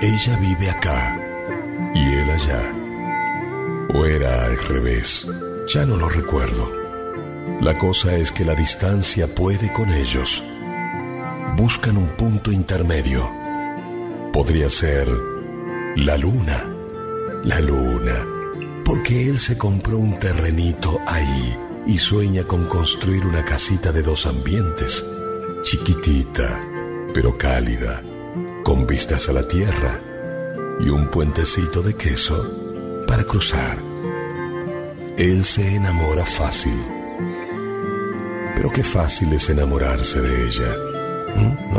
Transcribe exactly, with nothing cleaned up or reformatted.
Ella vive acá y él allá. O era al revés, ya no lo recuerdo. La cosa es que la distancia puede con ellos. Buscan un punto intermedio. Podría ser la luna. La luna. Porque él se compró un terrenito ahí y sueña con construir una casita de dos ambientes. Chiquitita, pero cálida, con vistas a la tierra y un puentecito de queso para cruzar. Él se enamora fácil. Pero qué fácil es enamorarse de ella. ¿Mm? ¿No?